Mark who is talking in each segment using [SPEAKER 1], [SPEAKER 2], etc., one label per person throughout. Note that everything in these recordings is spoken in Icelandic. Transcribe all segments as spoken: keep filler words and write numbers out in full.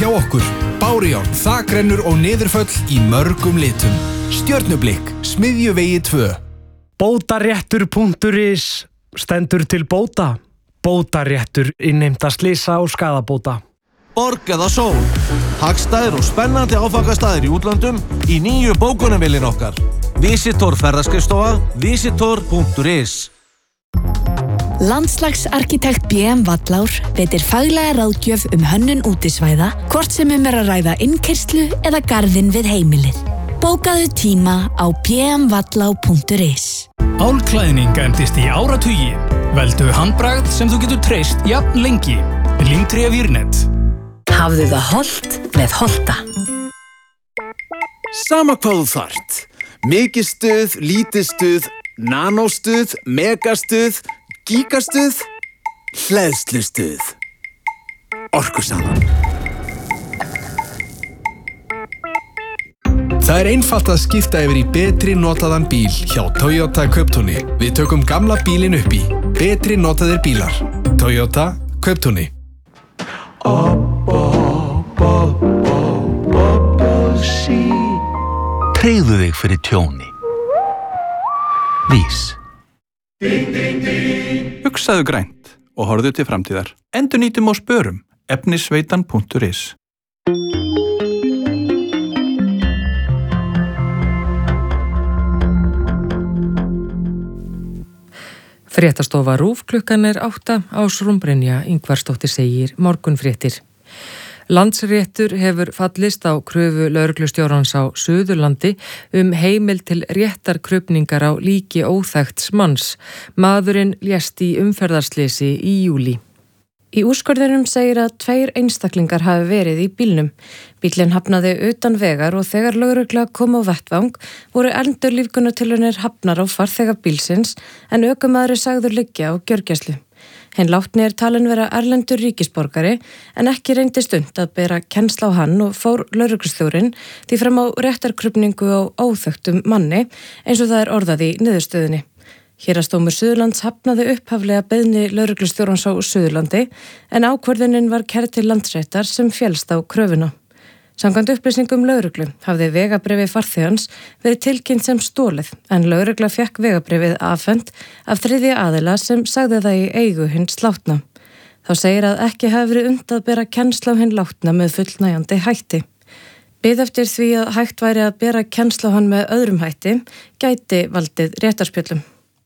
[SPEAKER 1] hjá okkur. Bárujárn, þakrennur og niðurföll í mörgum litum. Stjörnublikk, Smiðjuvegi tvö.
[SPEAKER 2] Bótaréttur punktur is stendur til bóta. Bótaréttur innheimta slysa og skaðabóta.
[SPEAKER 3] Borg eða sól. Hagstæðir og spennandi áfangastaðir í útlöndum í nýju bókunarvélin okkar. Visitor ferðaskrifstofa, visitor punktur is.
[SPEAKER 4] Landslagsarkitekt B M Vallár veitir faglega ráðgjöf um hönnun útisvæða, hvort sem um er að ræða innkeyrslu eða garðinn við heimilið. Bókaðu tíma á b m vallá punktur is.
[SPEAKER 5] Álklæðning endist í áratugi. Veldu handbragð sem þú getur treyst jafn lengi. Límtré Vírnet.
[SPEAKER 6] Hafðu það hollt með Holta.
[SPEAKER 7] Sama hvað þú þarft. Mikið stuð, lítið stuð, nanóstuð, megastuð, gigastuð, hleðslustuð. Orkusalan.
[SPEAKER 1] Það er einfalt að skipta yfir í betri notaðan bíl hjá Toyota Kauptúni. Við tökum gamla bílinn upp í betri notaðir bílar. Toyota Kauptúni.
[SPEAKER 8] Tryggðu þig fyrir tjóni. Vís.
[SPEAKER 9] Hugsaðu grænt og horfðu til framtíðar. Endurnýtum og spörum. efnisveitan punktur is.
[SPEAKER 10] Fréttastofa RÚV klukkan er átta. Ásrún Brynja Ingvarsdóttir segir morgunfréttir. Landsréttur hefur fallist á kröfu lögreglustjórans á Suðurlandi um heimild til réttarkrufningar á líki óþekkts manns. Maðurinn lést í umferðarslysi í júlí.
[SPEAKER 11] Í úrskurðinum segir að tveir einstaklingar hafi verið í bílnum. Bíllinn hafnaði utan vegar og þegar lögregla kom á vettvang voru endurlífgunartilraunir hafnar á farþega bílsins en ökumaður sagður liggja á gjörgæslu. Hinn látni er talin vera erlendur ríkisborgari en ekki reyndist unnt að bera kennsl á hann og fór lögreglustjórinn því fram á réttarkrufningu á óþekktum manni eins og það er orðað í niðurstöðunni. Héraðsdómur Suðurlands hafnaði upphaflega beiðni lögreglustjórans á Suðurlandi en ákvörðunin var kærð til Landsréttar sem féllst á kröfuna. Samkvæmt upplýsingum lögreglu hafði vegabréfi farþegans verið tilkynnt sem stólið en lögregla fékk vegabréfið afhent af þriðja aðila sem sagði það í eigu hins látna. Þá segir að ekki hafi verið unnt að bera kennsl á hinn látna með fullnægjandi hætti. Bið eftir því að hægt væri að bera kennsl á hann með öðrum hætti gæti valdið réttarspjöllum.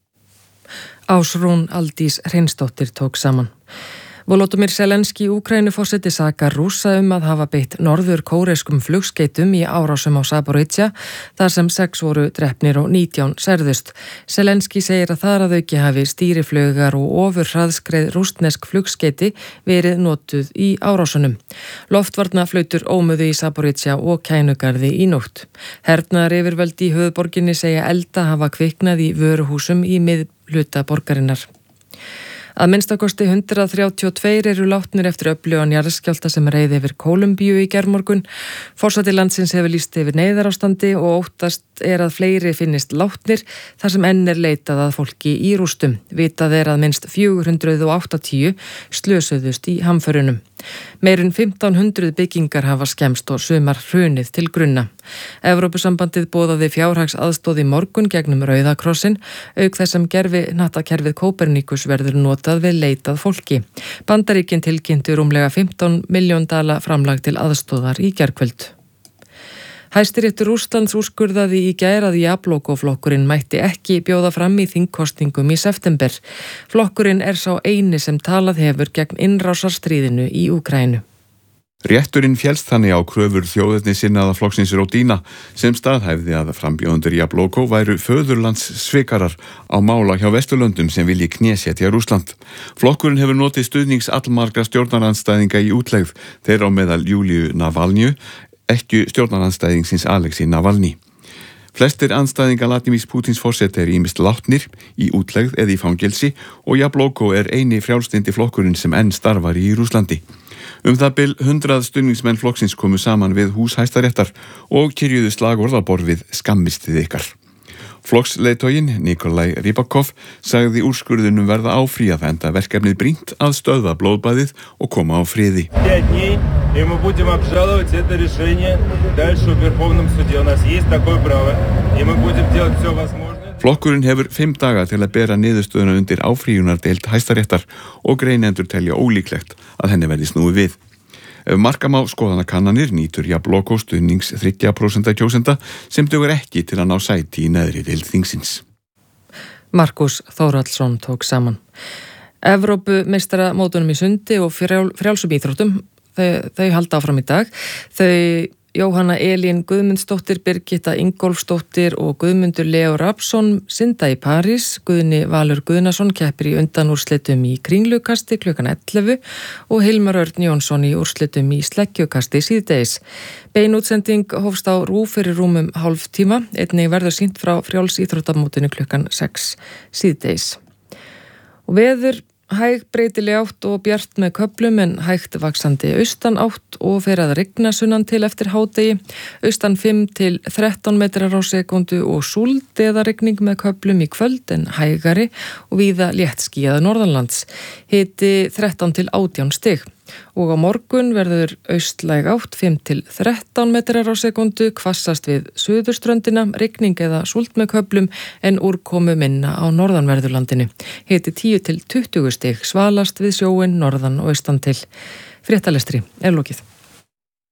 [SPEAKER 10] Ásrún Aldís Hreinsdóttir tók saman. Volodymyr Zelenský Úkraínuforseti sakar Rússa um að hafa beitt norður-kóreskum flugskeytum í árásum á Zaporizhzhia þar sem sex voru drepnir og nítján særðust. Zelenský segir að þar að auki hafi stýriflaugar og ofurhraðskreið rússnesk flugskeyti verið notuð í árásunum. Loftvarnaflautur ómuðu í Zaporizhzhia og Kænugarði í nótt. Hernaðar yfirvöld í höfuðborginni segja elda hafa kviknað í vöruhúsum í miðhluta borgarinnar. Að minnstakosti hundrað þrjátíu og tveir eru látnir eftir öflugan jarðskjálfta sem reið yfir Kólumbíu í gærmorgun. Forseti landsins hefur lýst yfir neyðarástandi og óttast er að fleiri finnist látnir þar sem enn er leitað að fólki í rústum. Vitað er að minnst fjögur hundruð áttatíu slösuðust í hamförunum. Meirinn fimmtán hundruð byggingar hafa skemmst og sumar hrunið til grunna. Evrópusambandið boðaði fjárhags aðstóð í morgun gegnum Rauða krossin, auk þess sem gerfi hnattakerfið Kópernikus verður notað við leitað fólki. Bandaríkin tilkynntu rúmlega fimmtán milljón dala framlag til aðstóðar í gærkvöld. Hæstiréttur Rússlands úrskurðaði í gær að Jabloko-flokkurinn mætti ekki bjóða fram í þingkosningum í september. Flokkurinn er sá eini sem talað hefur gegn innrásarstríðinu í Úkraínu.
[SPEAKER 12] Rétturinn félst þannig á kröfur þjóðernissinnaða flokksins Rodina sem staðhæfði að frambjóðendur Jabloko væru föðurlands svikarar á mála hjá Vesturlöndum sem vilji knésetja Rússland. Flokkurinn hefur notið stuðnings allmargra stjórnarandstæðinga í útlegð, þeirra á meðal Júlíu Navalnju, ekki stjórnarandstæðingsins Alexei Navalny. Flestir andstæðinga Vladimírs Pútins forseta er ýmist látnir í útlegð eða í fangelsi og Jabloko er eini frjálslyndi flokkurinn sem enn starfar í Rússlandi. Um það bil hundrað stuðningsmenn flokksins komu saman við hús Hæstaréttar og kyrjuðu slagorð á borð við skammist þið ykkar. Flokksleiðtoginn Nikolai Rybakov sagði úrskurðunum verða áfríað enda verkefnið brýnt að stöðva blóðbæðið og koma á friði.
[SPEAKER 13] пять дней, и мы будем обжаловать это решение дальше в Верховном суде. У нас есть такое право, и мы будем делать все возможное.
[SPEAKER 12] Flokkurinn hefur fimm daga til að bera niðurstöðuna undir áfríjunardeild Hæstaréttar og greinendur telja ólíklegt að henni verði snúið við. Ef marka má skoðanakannanir nýtur Jabloko stuðnings þriggja prósent kjósenda sem dugur ekki til að ná sæti í neðri deild þingsins.
[SPEAKER 10] Markus Þórhallsson tók saman. Evrópumeistaramótunum í sundi og frjál, frjálsum íþróttum, þau, þau halda áfram í dag. Þau Jóhanna Elín Guðmundsdóttir, Birgitta Ingólfsdóttir og Guðmundur Leo Rapsson synda í París. Guðni Valur Guðnason keppir í undanúrslitum í kringlukasti klukkan ellefu og Hilmar Örn Jónsson í úrslitum í sleggjukasti síðdegis. Beinútsending hófst á RÚV fyrir rúmum hálf tíma, einnig verður sýnt frá frjáls íþróttamótinu klukkan sex síðdegis. Og veður hæg breytileg átt og bjart með köflum en hægt vaxandi austan átt og fer að rigna sunnan til eftir hádegi. Austan fimm til þrettán metrar á sekundu og súld eða rigning með köflum í kvöld en hægari og víða léttskýjað norðanlands. Hiti þrettán til átján stig. Og á morgun verður austlæg átt fimm til þrettán metrar á sekundu, hvassast við suðurströndina, rigning eða súld með köflum en úrkomu minna á norðanverðurlandinu. Hiti tíu til tuttugu stig, svalast við sjóin norðan og austan til. Fréttalestri er lokið.